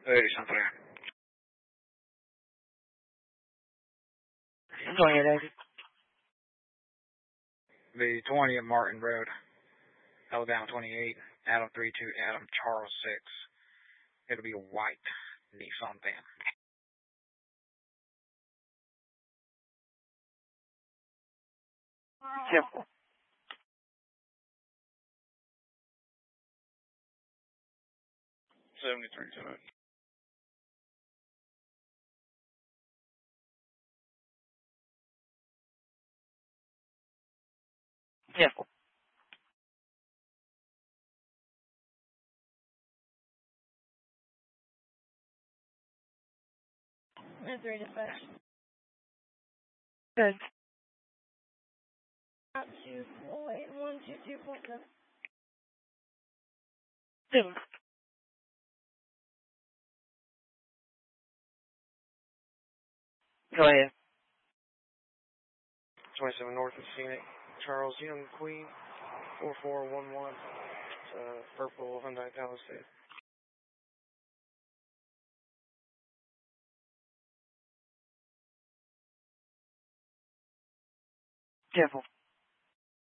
Hey, something. Go ahead, David. The 20 at Martin Road, Alabama 28, Adam 32, Adam Charles 6. It'll be a white Nissan van. Simple. $73 tonight. Simple. And 3 dispatch. Good. Up to 122.7. Simple. Go ahead. 27 North of Scenic, Charles Young, Queen, 4411, purple Hyundai Palisade. Simple.